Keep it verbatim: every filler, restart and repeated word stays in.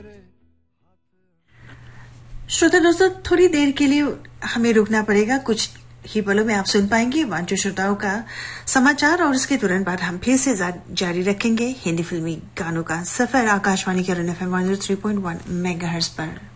श्रोता दोस्तों, थोड़ी देर के लिए हमें रुकना पड़ेगा। कुछ ही पलों में आप सुन पाएंगे वांचो श्रोताओं का समाचार और उसके तुरंत बाद हम फिर से जारी रखेंगे हिंदी फिल्मी गानों का सफर आकाशवाणी के F M one O three point one megahertz पर।